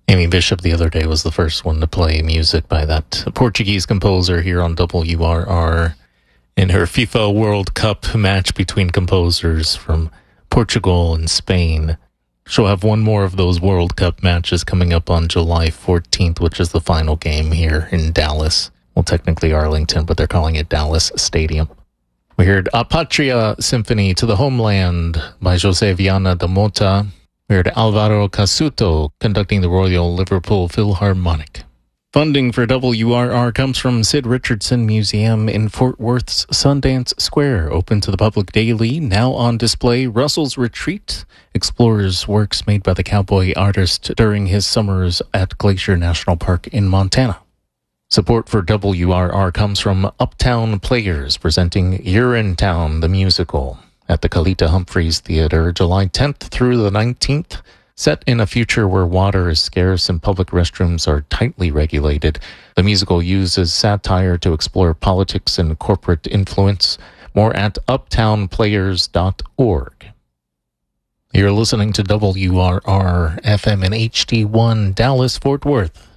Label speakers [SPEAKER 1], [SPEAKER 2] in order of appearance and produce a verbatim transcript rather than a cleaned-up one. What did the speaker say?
[SPEAKER 1] Amy Bishop the other day was the first one to play music by that Portuguese composer here on W R R in her FIFA World Cup match between composers from Portugal and Spain. She'll have one more of those World Cup matches coming up on July fourteenth, which is the final game here in Dallas. Well, technically Arlington, but they're calling it Dallas Stadium. We heard A Patria Symphony to the Homeland by José Viana da Mota. We heard Alvaro Casuto conducting the Royal Liverpool Philharmonic. Funding for W R R comes from Sid Richardson Museum in Fort Worth's Sundance Square, open to the public daily. Now on display, Russell's Retreat explores works made by the cowboy artist during his summers at Glacier National Park in Montana. Support for W R R comes from Uptown Players, presenting Urinetown the Musical at the Kalita Humphreys Theater, July tenth through the nineteenth. Set in a future where water is scarce and public restrooms are tightly regulated, the musical uses satire to explore politics and corporate influence. More at uptown players dot org. You're listening to W R R F M and H D one Dallas, Fort Worth.